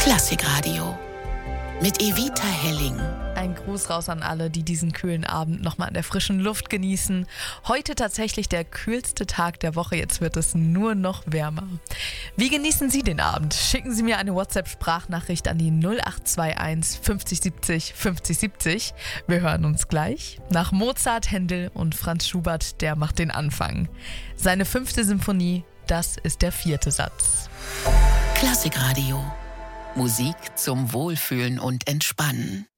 Klassikradio mit Evita Helling. Ein Gruß raus an alle, die diesen kühlen Abend nochmal in der frischen Luft genießen. Heute tatsächlich der kühlste Tag der Woche, jetzt wird es nur noch wärmer. Wie genießen Sie den Abend? Schicken Sie mir eine WhatsApp-Sprachnachricht an die 0821 50 70 50 70. Wir hören uns gleich. Nach Mozart, Händel und Franz Schubert, der macht den Anfang. Seine 5. Symphonie, das ist der 4. Satz. Klassikradio. Musik zum Wohlfühlen und Entspannen.